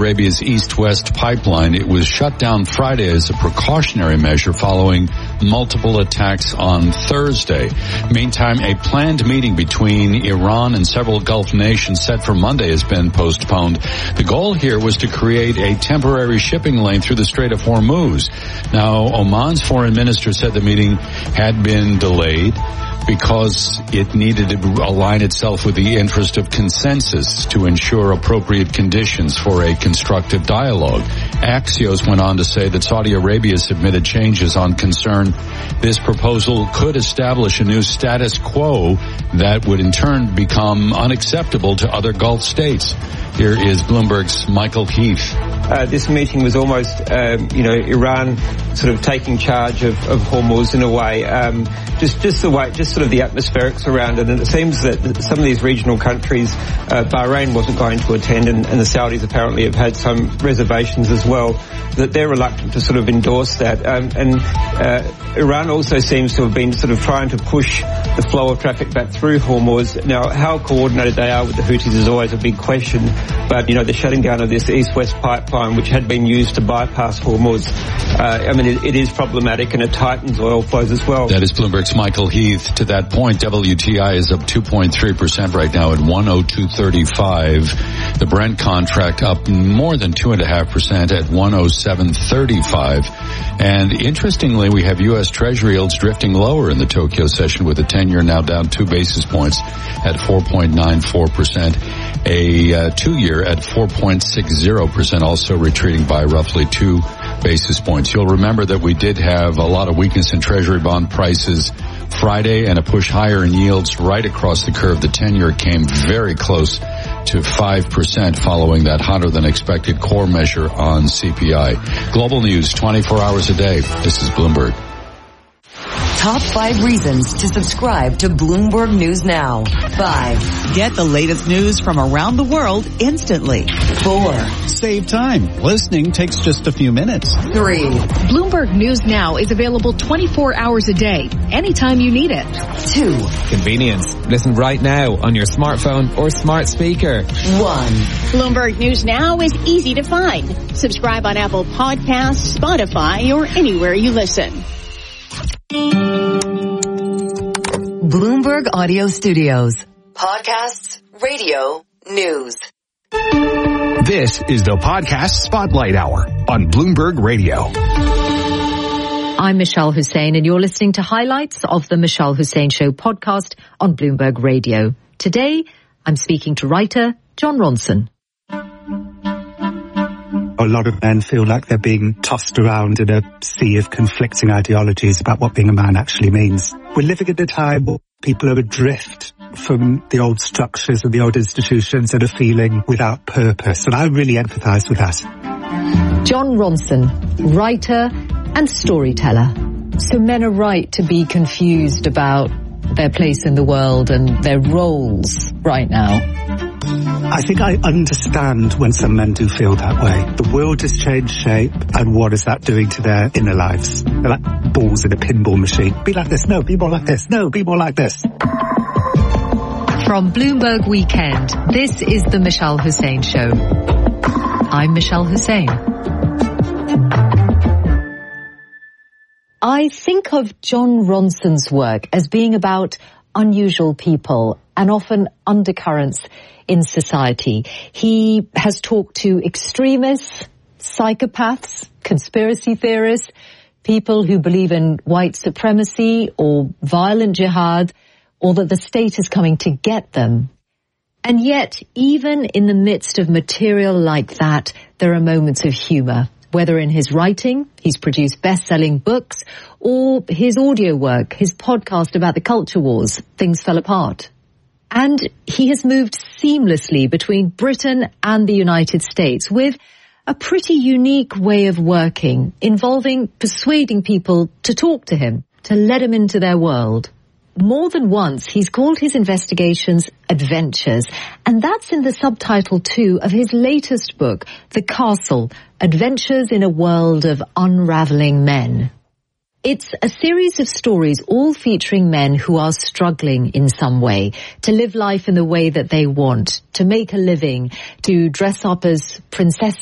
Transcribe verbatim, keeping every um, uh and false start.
Arabia's east-west pipeline. It was shut down Friday as a precautionary measure following multiple attacks on Thursday. Meantime, a planned meeting between Iran and several Gulf nations set for Monday has been postponed. The goal here was to create a temporary shipping lane through the Strait of Hormuz. Now, Oman's foreign minister said the meeting had been delayed because it needed to align itself with the interest of consensus to ensure appropriate conditions for a constructive dialogue. Axios went on to say that Saudi Arabia submitted changes on concern this proposal could establish a new status quo that would in turn become unacceptable to other Gulf states. Here is Bloomberg's Michael Heath. Uh, this meeting was almost, um, you know, Iran sort of taking charge of, of Hormuz in a way. Um, just, just the way, just sort of the atmospherics around it. And it seems that some of these regional countries, uh, Bahrain wasn't going to attend, and, and the Saudis apparently have had some reservations as well, that they're reluctant to sort of endorse that. Um, and uh, Iran also seems to have been sort of trying to push the flow of traffic back through Hormuz. Now, how coordinated they are with the Houthis is always a big question. But, you know, the shutting down of this east-west pipeline, which had been used to bypass Hormuz, uh, I mean, it, it is problematic, and it tightens oil flows as well. That is Bloomberg's Michael Heath. To that point, W T I is up two point three percent right now at one oh two thirty-five. The Brent contract up more than two point five percent at one oh seven thirty-five. And interestingly, we have U S Treasury yields drifting lower in the Tokyo session, with the ten-year now down two basis points at four point nine four percent. A uh, two-year at four point six zero percent, also retreating by roughly two basis points. You'll remember that we did have a lot of weakness in Treasury bond prices Friday and a push higher in yields right across the curve. The ten-year came very close to five percent following that hotter-than-expected core measure on C P I. Global news twenty-four hours a day. This is Bloomberg. Top five reasons to subscribe to Bloomberg News Now. Five. Get the latest news from around the world instantly. Four. Save time. Listening takes just a few minutes. Three. Bloomberg News Now is available twenty-four hours a day, anytime you need it. Two. Convenience. Listen right now on your smartphone or smart speaker. One. Bloomberg News Now is easy to find. Subscribe on Apple Podcasts, Spotify, or anywhere you listen. Bloomberg Audio Studios. Podcasts, radio, news. This is the Podcast Spotlight Hour on Bloomberg Radio. I'm Michelle Hussein, and you're listening to highlights of the Michelle Hussein Show podcast on Bloomberg Radio. Today, I'm speaking to writer Jon Ronson. A lot of men feel like they're being tossed around in a sea of conflicting ideologies about what being a man actually means. We're living at a time where people are adrift from the old structures and the old institutions and are feeling without purpose. And I really empathise with that. Jon Ronson, writer and storyteller. So men are right to be confused about their place in the world and their roles right now. I think I understand when some men do feel that way. The world has changed shape, and what is that doing to their inner lives? They're like balls in a pinball machine. Be like this, no, be more like this, no, be more like this. From Bloomberg Weekend, this is the Michelle Hussein Show. I'm Michelle Hussein. I think of Jon Ronson's work as being about unusual people and often undercurrents in society. He has talked to extremists, psychopaths, conspiracy theorists, people who believe in white supremacy or violent jihad, or that the state is coming to get them. And yet, even in the midst of material like that, there are moments of humour. Whether in his writing, he's produced best-selling books, or his audio work, his podcast about the culture wars, Things Fell Apart. And he has moved seamlessly between Britain and the United States with a pretty unique way of working, involving persuading people to talk to him, to let him into their world. More than once, he's called his investigations adventures, and that's in the subtitle, too, of his latest book, The Castle, Adventures in a World of Unraveling Men. It's a series of stories all featuring men who are struggling in some way to live life in the way that they want, to make a living, to dress up as Princess